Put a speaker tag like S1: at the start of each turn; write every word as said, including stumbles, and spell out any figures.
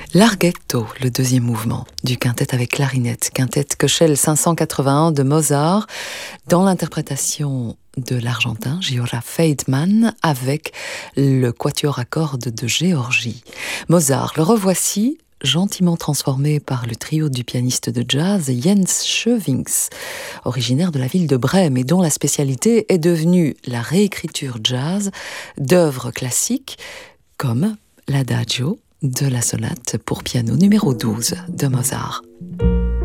S1: Larghetto, le deuxième mouvement du quintet avec clarinette, quintet Köchel cinq cent quatre-vingt-un de Mozart, dans l'interprétation de l'Argentin Giora Feidman avec le quatuor à cordes de Géorgie. Mozart, le revoici, gentiment transformé par le trio du pianiste de jazz Jens Schövings, originaire de la ville de Brême et dont la spécialité est devenue la réécriture jazz d'œuvres classiques comme l'Adagio de la sonate pour piano numéro douze de Mozart.